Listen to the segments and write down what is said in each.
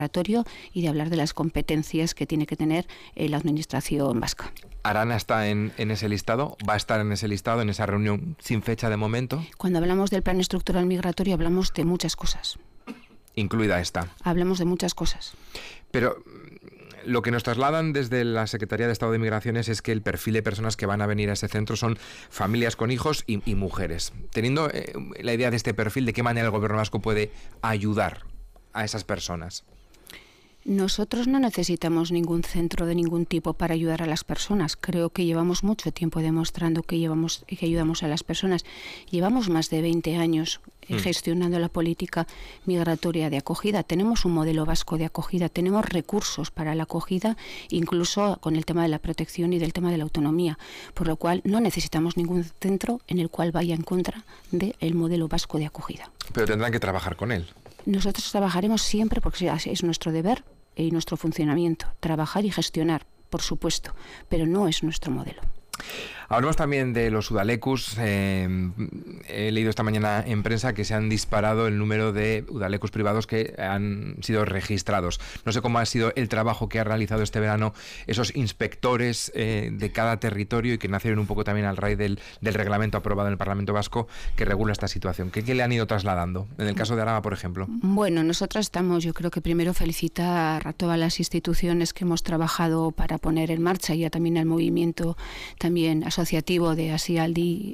y de hablar de las competencias que tiene que tener la administración vasca. ¿Arana está en ese listado? ¿Va a estar en ese listado, en esa reunión sin fecha de momento? Cuando hablamos del plan estructural migratorio hablamos de muchas cosas. Incluida esta. Hablamos de muchas cosas. Pero lo que nos trasladan desde la Secretaría de Estado de Migraciones es que el perfil de personas que van a venir a ese centro son familias con hijos y mujeres. Teniendo la idea de este perfil, ¿de qué manera el gobierno vasco puede ayudar a esas personas? Nosotros no necesitamos ningún centro de ningún tipo para ayudar a las personas. Creo que llevamos mucho tiempo demostrando que ayudamos a las personas. Llevamos más de 20 años gestionando la política migratoria de acogida. Tenemos un modelo vasco de acogida, tenemos recursos para la acogida, incluso con el tema de la protección y del tema de la autonomía. Por lo cual no necesitamos ningún centro en el cual vaya en contra del modelo vasco de acogida. Pero tendrán que trabajar con él. Nosotros trabajaremos siempre, porque es nuestro deber y nuestro funcionamiento, trabajar y gestionar, por supuesto, pero no es nuestro modelo. Hablamos también de los udalecus. He leído esta mañana en prensa que se han disparado el número de udalecus privados que han sido registrados. No sé cómo ha sido el trabajo que ha realizado este verano esos inspectores de cada territorio y que nacieron un poco también al raíz del reglamento aprobado en el Parlamento Vasco que regula esta situación. ¿Qué le han ido trasladando? En el caso de Araba, por ejemplo. Bueno, nosotros estamos, yo creo que primero felicitar a todas las instituciones que hemos trabajado para poner en marcha y también al movimiento también asociativo de Asialdi,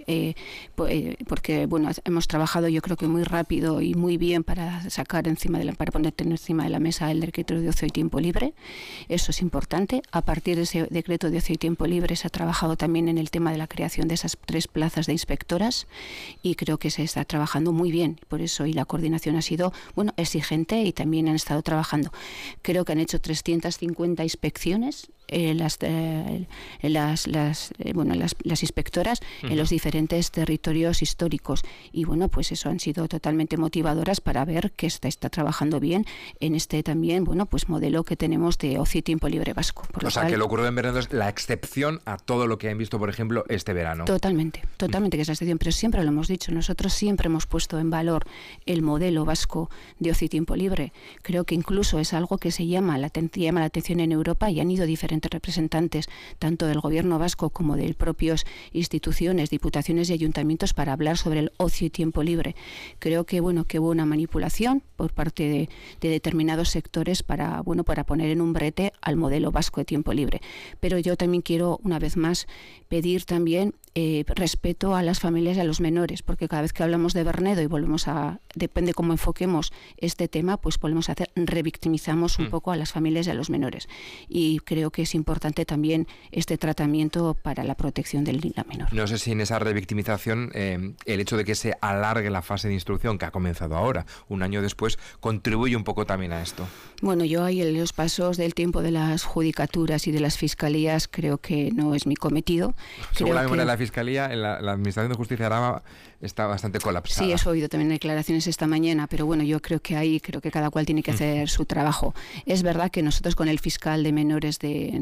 porque bueno, hemos trabajado yo creo que muy rápido y muy bien para sacar para poner encima de la mesa el decreto de ocio y tiempo libre. Eso es importante. A partir de ese decreto de ocio y tiempo libre se ha trabajado también en el tema de la creación de esas 3 plazas de inspectoras y creo que se está trabajando muy bien. Por eso y la coordinación ha sido exigente y también han estado trabajando. Creo que han hecho 350 inspecciones las inspectoras en los diferentes territorios históricos y bueno, pues eso han sido totalmente motivadoras para ver que está trabajando bien en este también, bueno, pues modelo que tenemos de ocio y tiempo libre vasco. O sea, que lo ocurrido en verano es la excepción a todo lo que han visto, por ejemplo, este verano. Totalmente, que es la excepción, pero siempre lo hemos dicho, nosotros siempre hemos puesto en valor el modelo vasco de ocio y tiempo libre. Creo que incluso es algo que llama la atención en Europa y han ido diferentes representantes tanto del gobierno vasco como de propias instituciones, diputaciones y ayuntamientos para hablar sobre el ocio y tiempo libre. Creo que hubo una manipulación por parte de determinados sectores para poner en un brete al modelo vasco de tiempo libre. Pero yo también quiero una vez más pedir también respeto a las familias y a los menores, porque cada vez que hablamos de Bernedo y depende cómo enfoquemos este tema, pues revictimizamos un poco a las familias y a los menores. Y creo que es importante también este tratamiento para la protección del niño menor. No sé si en esa revictimización el hecho de que se alargue la fase de instrucción, que ha comenzado ahora, un año después, contribuye un poco también a esto. Bueno, yo ahí en los pasos del tiempo de las judicaturas y de las fiscalías creo que no es mi cometido. Según la memoria de la Fiscalía, la Administración de Justicia de Araba está bastante colapsada. Sí, eso he oído también declaraciones esta mañana, pero bueno, yo creo que cada cual tiene que hacer su trabajo. Es verdad que nosotros con el fiscal de menores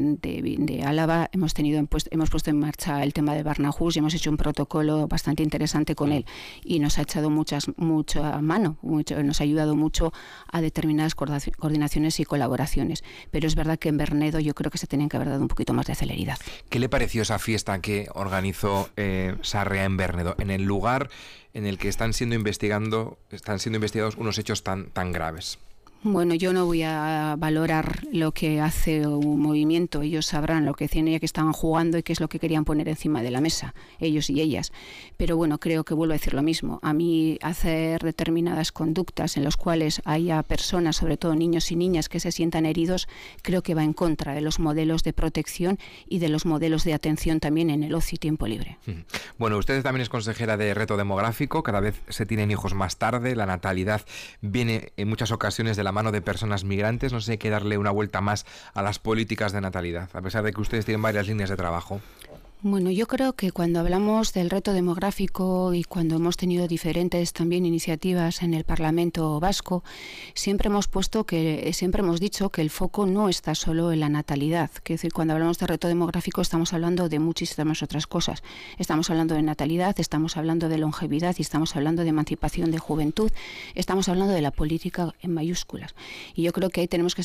de Álava hemos puesto en marcha el tema de Barnahus y hemos hecho un protocolo bastante interesante con él y nos ha echado mucha mano, nos ha ayudado mucho a determinadas coordinaciones y colaboraciones. Pero es verdad que en Bernedo yo creo que se tenían que haber dado un poquito más de celeridad. ¿Qué le pareció esa fiesta que organizó Sarria en Bernedo, en el lugar en el que están siendo investigados unos hechos tan graves? Bueno, yo no voy a valorar lo que hace un movimiento. Ellos sabrán lo que tienen, que estaban jugando y qué es lo que querían poner encima de la mesa, ellos y ellas. Pero bueno, creo que vuelvo a decir lo mismo. A mí hacer determinadas conductas en las cuales haya personas, sobre todo niños y niñas, que se sientan heridos, creo que va en contra de los modelos de protección y de los modelos de atención también en el ocio y tiempo libre. Bueno, usted también es consejera de reto demográfico. Cada vez se tienen hijos más tarde. La natalidad viene en muchas ocasiones de la mano de personas migrantes. No sé si hay que darle una vuelta más a las políticas de natalidad, a pesar de que ustedes tienen varias líneas de trabajo. Bueno, yo creo que cuando hablamos del reto demográfico y cuando hemos tenido diferentes también iniciativas en el Parlamento vasco, siempre hemos dicho que el foco no está solo en la natalidad. Es decir, cuando hablamos de reto demográfico estamos hablando de muchísimas otras cosas. Estamos hablando de natalidad, estamos hablando de longevidad y estamos hablando de emancipación de juventud, estamos hablando de la política en mayúsculas. Y yo creo que ahí tenemos que